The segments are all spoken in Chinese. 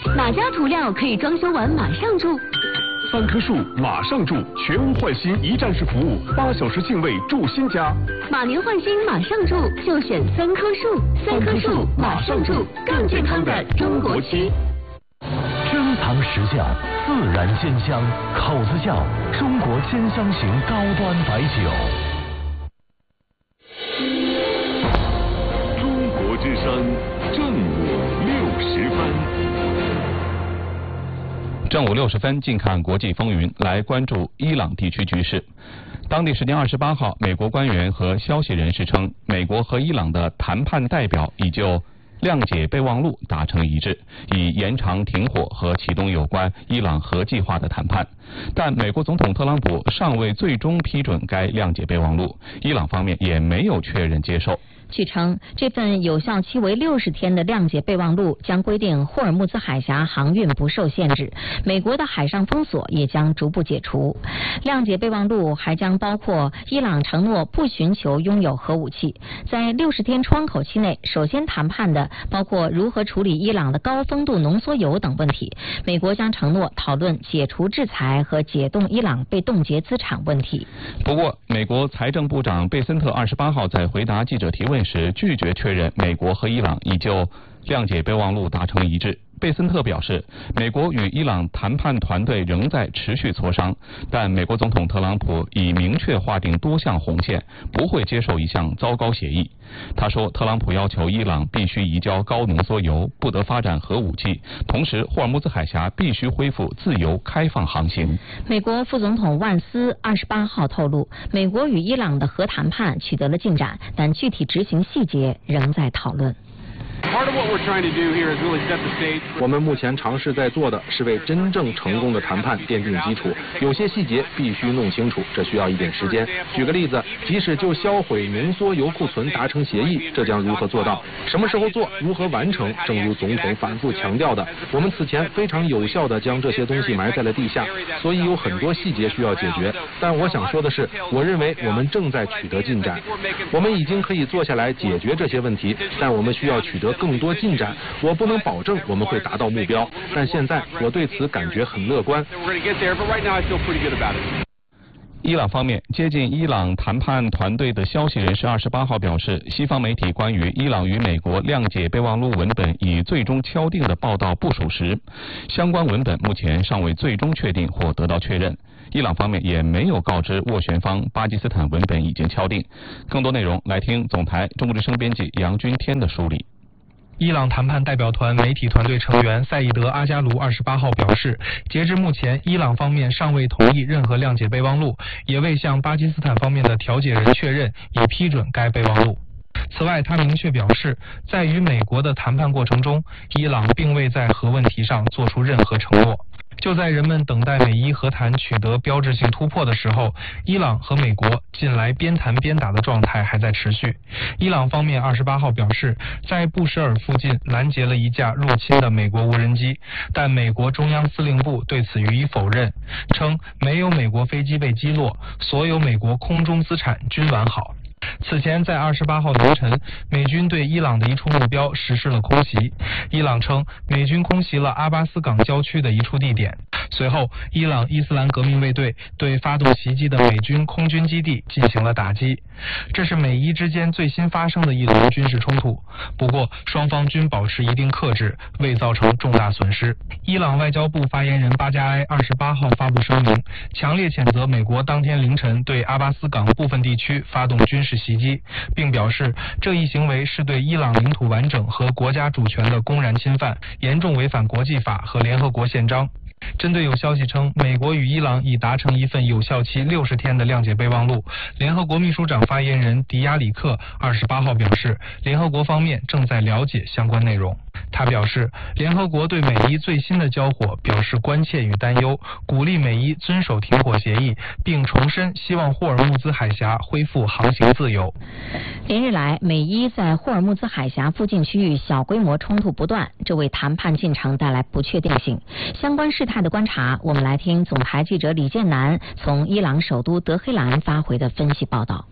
哪家涂料可以装修完马上住 ？3棵树马上住，全屋换新一站式服务，8小时净位住新家。 马年换新马上住，就选3棵树，3棵树马上住，更健康的中国区。 珍藏实窖，自然鲜香，口子窖，中国鲜香型高端白酒。 中国之声，正午60分。 正午60分，近看国际风云，来关注伊朗地区局势。当地时间28号，美国官员和消息人士称，美国和伊朗的谈判代表已就谅解备忘录达成一致，以延长停火和启动有关伊朗核计划的谈判。但美国总统特朗普尚未最终批准该谅解备忘录，伊朗方面也没有确认接受。 据称，这份有效期为60天的谅解备忘录将规定霍尔木兹海峡航运不受限制，美国的海上封锁也将逐步解除。谅解备忘录还将包括伊朗承诺不寻求拥有核武器。在60天窗口期内，首先谈判的包括如何处理伊朗的高丰度浓缩铀等问题。美国将承诺讨论解除制裁和解冻伊朗被冻结资产问题。 不过，美国财政部长贝森特28号在回答记者提问时拒绝确认美国和伊朗已就谅解备忘录达成一致。贝森特表示，美国与伊朗谈判团队仍在持续磋商，但美国总统特朗普已明确划定多项红线，不会接受一项糟糕协议。他说，特朗普要求伊朗必须移交高浓缩铀，不得发展核武器，同时霍尔木兹海峡必须恢复自由开放航行。 美国副总统万斯28号透露，美国与伊朗的核谈判取得了进展，但具体执行细节仍在讨论。 我们目前尝试在做的是为真正成功的谈判奠定基础，有些细节必须弄清楚，这需要一点时间。举个例子，即使就销毁浓缩铀库存达成协议，这将如何做到？什么时候做？如何完成？正如总统反复强调的，我们此前非常有效地将这些东西埋在了地下，所以有很多细节需要解决。但我想说的是，我认为我们正在取得进展，我们已经可以坐下来解决这些问题，但我们需要取得更多进展。我不能保证我们会达到目标，但现在我对此感觉很乐观。 伊朗方面，接近伊朗谈判团队的消息人士28号表示，西方媒体关于伊朗与美国谅解备忘录文本已最终敲定的报道不属实，相关文本目前尚未最终确定或得到确认。伊朗方面也没有告知斡旋方巴基斯坦文本已经敲定。更多内容来听总台中国之声编辑杨军天的梳理。 伊朗谈判代表团媒体团队成员赛义德·阿加卢28号表示，截至目前，伊朗方面尚未同意任何谅解备忘录，也未向巴基斯坦方面的调解人确认已批准该备忘录。此外，他明确表示，在与美国的谈判过程中，伊朗并未在核问题上做出任何承诺。就在人们等待美伊和谈取得标志性突破的时候，伊朗和美国近来边谈边打的状态还在持续。伊朗方面28号表示，在布什尔附近拦截了一架入侵的美国无人机，但美国中央司令部对此予以否认，称没有美国飞机被击落，所有美国空中资产均完好。此前，在28号凌晨，美军对伊朗的一处目标实施了空袭。伊朗称，美军空袭了阿巴斯港郊区的一处地点。随后，伊朗伊斯兰革命卫队对发动袭击的美军空军基地进行了打击。这是美伊之间最新发生的一轮军事冲突。不过，双方均保持一定克制，未造成重大损失。伊朗外交部发言人巴加埃28号发布声明，强烈谴责美国当天凌晨对阿巴斯港部分地区发动军事袭击，并表示这一行为是对伊朗领土完整和国家主权的公然侵犯，严重违反国际法和联合国宪章。针对有消息称美国与伊朗已达成一份有效期60天的谅解备忘录，联合国秘书长发言人迪亚里克28号表示，联合国方面正在了解相关内容。他表示，联合国对美伊最新的交火表示关切与担忧，鼓励美伊遵守停火协议，并重申希望霍尔木兹海峡恢复航行自由。 连日来，美伊在霍尔木兹海峡附近区域小规模冲突不断，这为谈判进程带来不确定性。相关事态的观察，我们来听总台记者李建南从伊朗首都德黑兰发回的分析报道。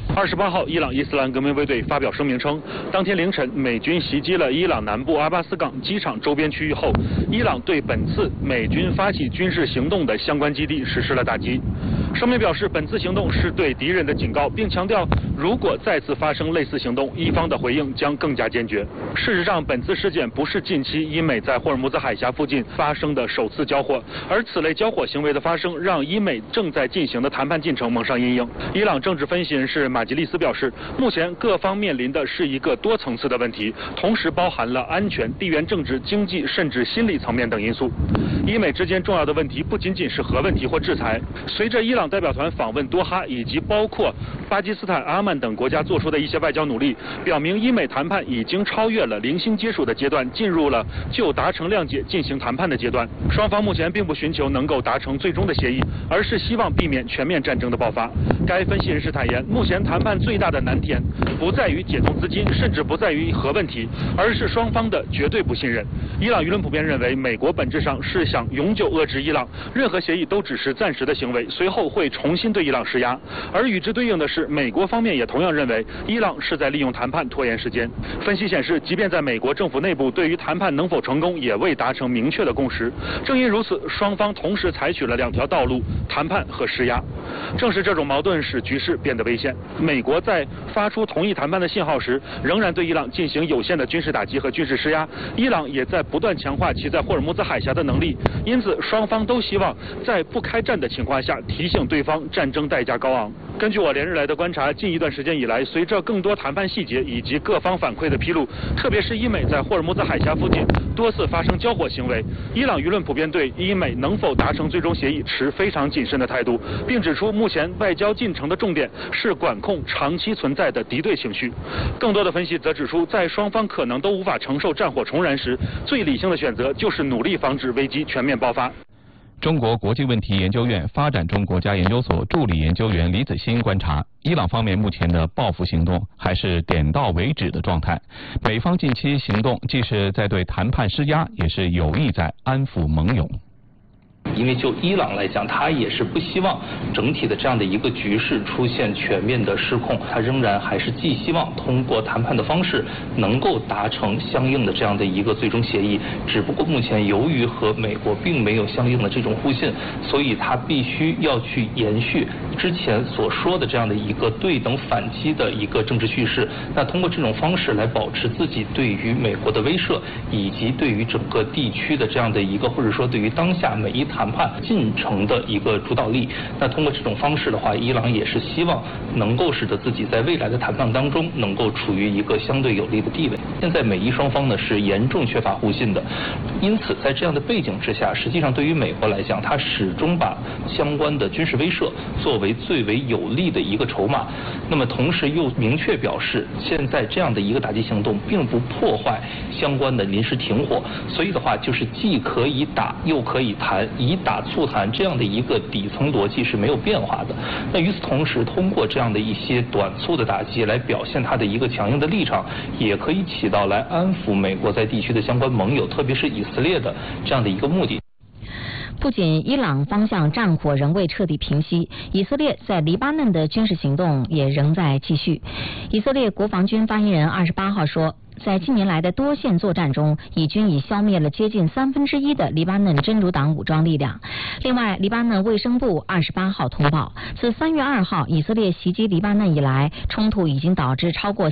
28号，伊朗伊斯兰革命卫队发表声明称，当天凌晨美军袭击了伊朗南部阿巴斯港机场周边区域后，伊朗对本次美军发起军事行动的相关基地实施了打击。声明表示，本次行动是对敌人的警告，并强调，如果再次发生类似行动，伊方的回应将更加坚决。事实上，本次事件不是近期伊美在霍尔木兹海峡附近发生的首次交火，而此类交火行为的发生，让伊美正在进行的谈判进程蒙上阴影。伊朗政治分析人士马吉利斯表示，目前各方面临的是一个多层次的问题，同时包含了安全、地缘政治、经济甚至心理层面等因素。伊美之间重要的问题不仅仅是核问题或制裁。随着伊朗代表团访问多哈以及包括巴基斯坦、阿曼等国家做出的一些外交努力，表明伊美谈判已经超越了零星接触的阶段，进入了就达成谅解进行谈判的阶段。双方目前并不寻求能够达成最终的协议，而是希望避免全面战争的爆发。该分析人士坦言，目前谈判最大的难点不在于解冻资金，甚至不在于核问题，而是双方的绝对不信任。伊朗舆论普遍认为，美国本质上是想永久遏制伊朗，任何协议都只是暂时的行为，随后会重新对伊朗施压。而与之对应的是，美国方面也同样认为，伊朗是在利用谈判拖延时间。分析显示，即便在美国政府内部对于谈判能否成功也未达成明确的共识。正因如此，双方同时采取了两条道路：谈判和施压。正是这种矛盾使局势变得危险。美国在发出同意谈判的信号时，仍然对伊朗进行有限的军事打击和军事施压。伊朗也在不断强化其在霍尔木兹海峡的能力，因此双方都希望在不开战的情况下提醒对方战争代价高昂。根据我连日来的观察，近一段时间以来，随着更多谈判细节以及各方反馈的披露，特别是伊美在霍尔木兹海峡附近多次发生交火行为，伊朗舆论普遍对伊美能否达成最终协议持非常谨慎的态度，并指出目前外交进程的重点是管控长期存在的敌对情绪。更多的分析则指出，在双方可能都无法承受战火重燃时，最理性的选择就是努力防止危机全面爆发。 中国国际问题研究院发展中国家研究所助理研究员李子欣观察，伊朗方面目前的报复行动还是点到为止的状态，美方近期行动既是在对谈判施压，也是有意在安抚盟友。 因为就伊朗来讲，他也是不希望整体的这样的一个局势出现全面的失控，他仍然还是寄希望通过谈判的方式能够达成相应的这样的一个最终协议。只不过目前由于和美国并没有相应的这种互信，所以他必须要去延续之前所说的这样的一个对等反击的一个政治叙事。那通过这种方式来保持自己对于美国的威慑，以及对于整个地区的这样的一个，或者说对于当下每一谈判进程的一个主导力。那通过这种方式的话，伊朗也是希望能够使得自己在未来的谈判当中能够处于一个相对有利的地位。现在美伊双方呢是严重缺乏互信的，因此在这样的背景之下，实际上对于美国来讲，它始终把相关的军事威慑作为最为有利的一个筹码。那么同时又明确表示，现在这样的一个打击行动并不破坏相关的临时停火，所以的话就是既可以打又可以谈，以打促谈这样的一个底层逻辑是没有变化的。那与此同时，通过这样的一些短促的打击来表现它的一个强硬的立场，也可以起到来安抚美国在地区的相关盟友，特别是以色列的这样的一个目的。 不仅伊朗方向战火仍未彻底平息，以色列在黎巴嫩的军事行动也仍在继续。以色列国防军发言人28号说，在近年来的多线作战中，以军已消灭了接近1/3的黎巴嫩真主党武装力量。另外，黎巴嫩卫生部28号通报，自3月2号以色列袭击黎巴嫩以来，冲突已经导致超过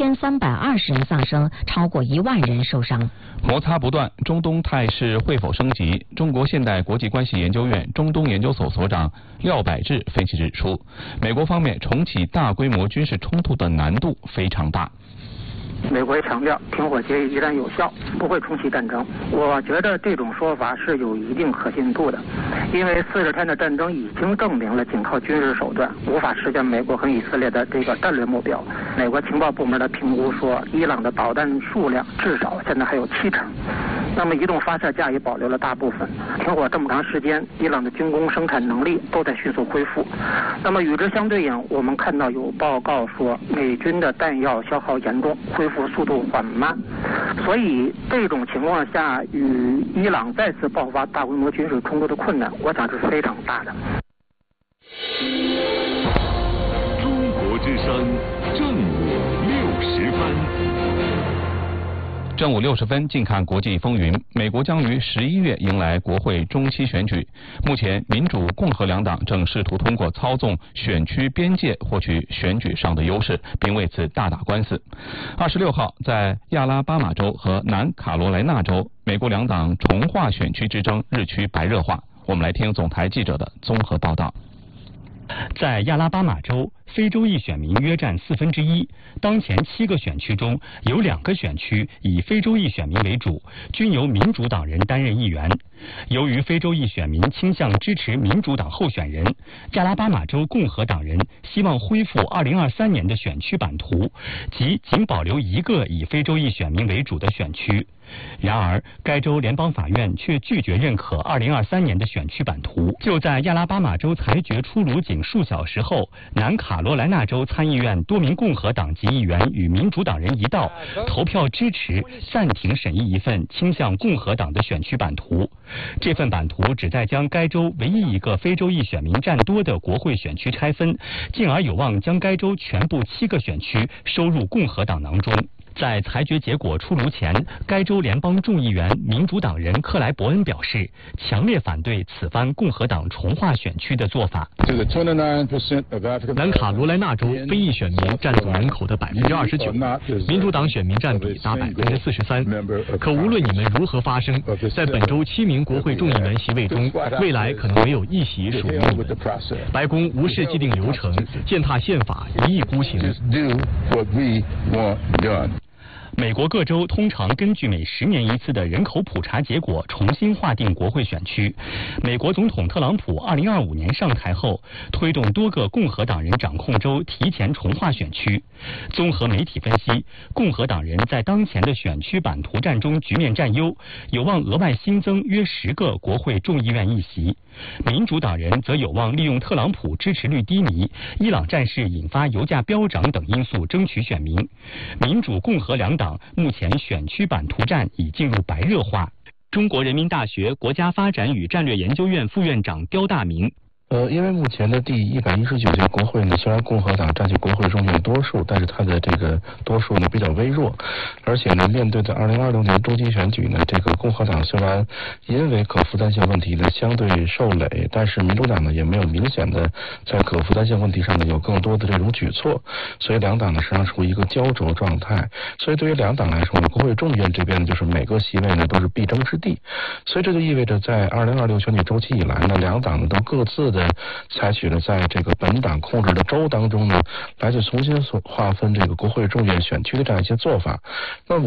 3320人丧生，超过1万人受伤。 摩擦不断，中东态势会否升级？中国现代国际关系研究院中东研究所所长廖百志分析指出，美国方面重启大规模军事冲突的难度非常大。 美国也强调停火协议依然有效，不会重启战争。我觉得这种说法是有一定可信度的，因为40天的战争已经证明了仅靠军事手段无法实现美国和以色列的这个战略目标。美国情报部门的评估说，伊朗的导弹数量至少现在还有7成，那么移动发射架也保留了大部分。停火这么长时间，伊朗的军工生产能力都在迅速恢复。那么与之相对应，我们看到有报告说，美军的弹药消耗严重，恢复速度缓慢，所以这种情况下，与伊朗再次爆发大规模军事冲突的困难，我想是非常大的。 中国之声正午60分。 正午60分，近看国际风云。美国将于11月迎来国会中期选举。目前，民主、共和两党正试图通过操纵选区边界获取选举上的优势，并为此大打官司。26号，在亚拉巴马州和南卡罗来纳州，美国两党重划选区之争日趋白热化。我们来听总台记者的综合报道。 在亚拉巴马州，非洲裔选民约占1/4。当前7个选区中有2个选区以非洲裔选民为主，均由民主党人担任议员。由于非洲裔选民倾向支持民主党候选人，亚拉巴马州共和党人希望恢复2023年的选区版图，即仅保留1个以非洲裔选民为主的选区。然而，该州联邦法院却拒绝认可2023年的选区版图。就在亚拉巴马州裁决出炉仅数小时后，南卡罗来纳州参议院多名共和党籍议员与民主党人一道投票支持暂停审议一份倾向共和党的选区版图。这份版图旨在将该州唯一一个非洲裔选民占多的国会选区拆分，进而有望将该州全部7个选区收入共和党囊中。在裁决结果出炉前，该州联邦众议员民主党人克莱伯恩表示，强烈反对此番共和党重划选区的做法。 南卡罗来纳州非裔选民占总人口的29%，民主党选民占比达43%。可无论你们如何发声，在本周7名国会众议员席位中，未来可能没有一席属于你们。白宫无视既定流程，践踏宪法，一意孤行。 美国各州通常根据每10年一次的人口普查结果重新划定国会选区。美国总统特朗普2025年上台后，推动多个共和党人掌控州提前重划选区。综合媒体分析，共和党人在当前的选区版图战中局面占优，有望额外新增约10个国会众议院议席。民主党人则有望利用特朗普支持率低迷、伊朗战事引发油价飙涨等因素争取选民。民主、共和两党目前选区版图战已进入白热化。中国人民大学国家发展与战略研究院副院长刁大明。 因为目前的第119届国会呢，虽然共和党占据国会中的多数，但是它的这个多数呢比较微弱，而且呢，面对的2026年中期选举呢，这个共和党虽然因为可负担性问题呢相对受累，但是民主党呢也没有明显的在可负担性问题上呢有更多的这种举措，所以两党呢实际上处于一个焦灼状态。所以对于两党来说呢，国会众议院这边呢就是每个席位呢都是必争之地，所以这就意味着在2026选举周期以来呢，两党呢都各自的采取了在这个本党控制的州当中呢，来去重新划分这个国会众议院选区的这样一些做法。那